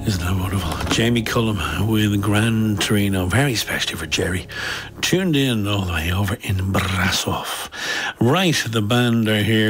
Isn't that wonderful? Jamie Cullum with Gran Torino, very especially for Jerry, tuned in all the way over in Brasov. Right, the band are here.